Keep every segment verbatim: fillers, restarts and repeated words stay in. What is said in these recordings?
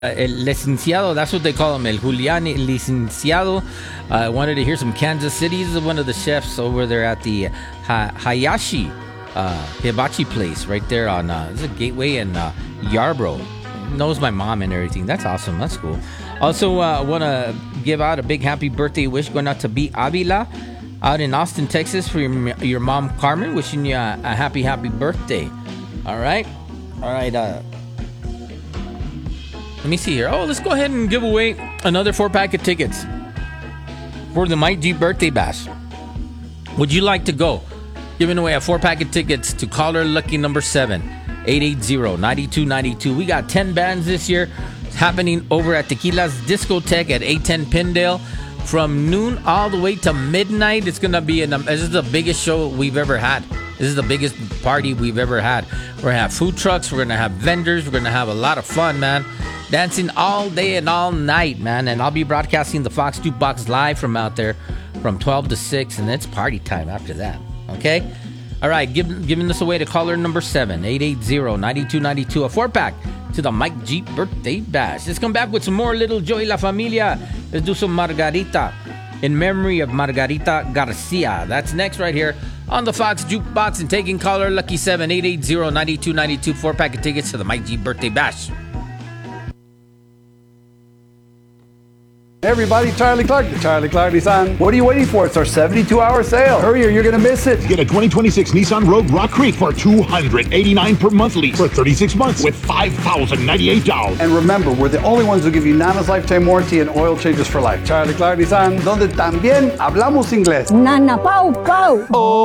El licenciado, that's what they call him, el Julian licenciado. I uh, wanted to hear some Kansas City. This is one of the chefs over there at the ha- Hayashi uh, Hibachi place right there on uh, this is a Gateway and uh, Yarborough. Knows my mom and everything. That's awesome. That's cool. Also, I uh, want to give out a big happy birthday wish going out to B. Avila out in Austin, Texas for your, your mom, Carmen. Wishing you a, a happy, happy birthday. All right? All right. Uh, let me see here. Oh, let's go ahead and give away another four-pack of tickets for the Mike G Birthday Bash. Would you like to go? Giving away a four-pack of tickets to caller lucky number seven, eight eight zero, nine two nine two. We got ten bands this year. It's happening over at Tequila's Discotheque at eight ten Pindale from noon all the way to midnight. It's going to be, an, this is the biggest show we've ever had. This is the biggest party we've ever had. We're going to have food trucks. We're going to have vendors. We're going to have a lot of fun, man. Dancing all day and all night, man. And I'll be broadcasting the Fox Jukebox live from out there from twelve to six. And it's party time after that. Okay? All right. Give, giving this away to caller number seven, eight eight zero, nine two nine two. A four-pack to the Mike G Birthday Bash. Let's come back with some more Little Joey La Familia. Let's do some Margarita in memory of Margarita Garcia. That's next right here on the Fox Jukebox. And taking caller lucky seven, eight eight zero, nine two nine two. Four-pack of tickets to the Mike G Birthday Bash. Hey everybody, Charlie Clark, the Charlie Clark Nissan. What are you waiting for? It's our seventy-two hour sale. Hurry or you're going to miss it. Get a twenty twenty-six Nissan Rogue Rock Creek for two hundred eighty-nine dollars per month lease for thirty-six months with five thousand ninety-eight dollars. And remember, we're the only ones who give you Nana's lifetime warranty and oil changes for life. Charlie Clark Nissan, donde también hablamos inglés. Nana Pau Pau.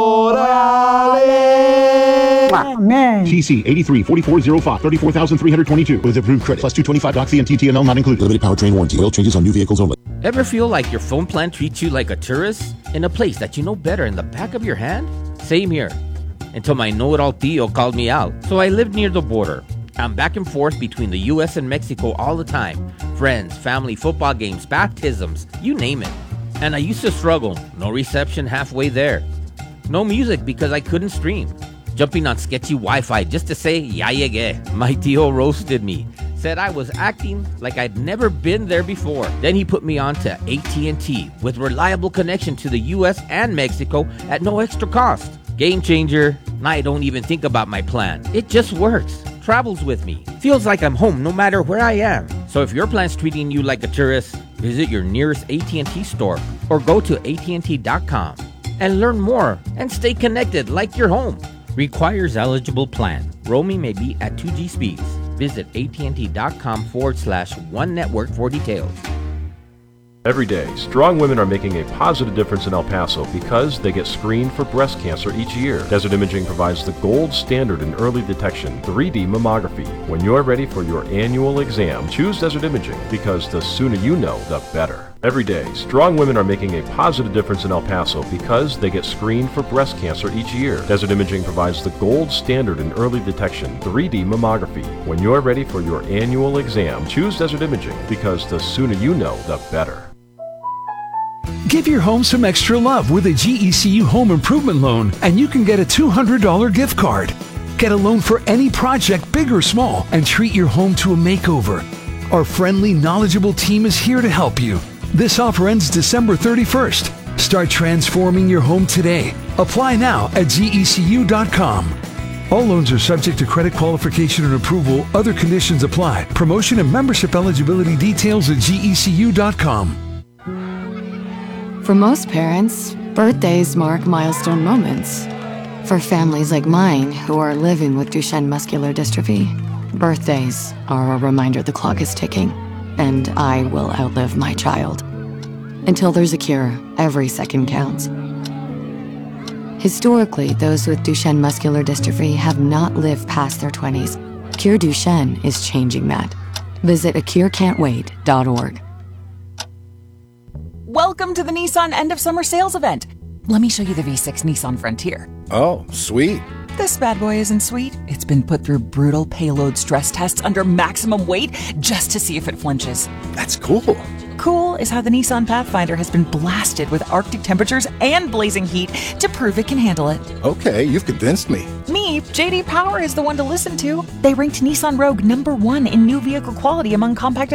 Orale. Amen. T C eighty-three forty-four oh five, thirty-four thousand three hundred twenty-two with approved credit. Plus two twenty-five doc fee and T T N L not included. Limited powertrain warranty. Oil changes on new vehicles only. Ever feel like your phone plan treats you like a tourist in a place that you know better in the back of your hand? Same here. Until my know-it-all Tio called me out. So I lived near the border. I'm back and forth between the U S and Mexico all the time. Friends, family, football games, baptisms, you name it. And I used to struggle. No reception halfway there. No music because I couldn't stream. Jumping on sketchy Wi-Fi just to say, ya llegué. My Tio roasted me. Said I was acting like I'd never been there before. Then he put me on to A T and T with reliable connection to the U S and Mexico at no extra cost. Game changer. I don't even think about my plan. It just works. Travels with me. Feels like I'm home no matter where I am. So if your plan's treating you like a tourist, visit your nearest A T and T store or go to A T and T dot com and learn more and stay connected like you're home. Requires eligible plan. Roaming may be at two G speeds. Visit A T and T dot com forward slash one network for details. Every day, strong women are making a positive difference in El Paso because they get screened for breast cancer each year. Desert Imaging provides the gold standard in early detection, three D mammography. When you're ready for your annual exam, choose Desert Imaging because the sooner you know, the better. Every day, strong women are making a positive difference in El Paso because they get screened for breast cancer each year. Desert Imaging provides the gold standard in early detection, three D mammography. When you're ready for your annual exam, choose Desert Imaging because the sooner you know, the better. Give your home some extra love with a G E C U home improvement loan, and you can get a two hundred dollars gift card. Get a loan for any project, big or small, and treat your home to a makeover. Our friendly, knowledgeable team is here to help you. This offer ends December thirty-first. Start transforming your home today. Apply now at G E C U dot com. All loans are subject to credit qualification and approval. Other conditions apply. Promotion and membership eligibility details at G E C U dot com. For most parents, birthdays mark milestone moments. For families like mine who are living with Duchenne muscular dystrophy, birthdays are a reminder the clock is ticking, and I will outlive my child. Until there's a cure, every second counts. Historically, those with Duchenne muscular dystrophy have not lived past their twenties. Cure Duchenne is changing that. Visit a cure can't wait dot org. Welcome to the Nissan End of Summer Sales Event. Let me show you the V six Nissan Frontier. Oh, sweet. This bad boy isn't sweet. It's been put through brutal payload stress tests under maximum weight just to see if it flinches. That's cool. cool is how the Nissan Pathfinder has been blasted with Arctic temperatures and blazing heat to prove it can handle it. Okay, you've convinced me. Me, J D Power is the one to listen to. They ranked Nissan Rogue number one in new vehicle quality among compact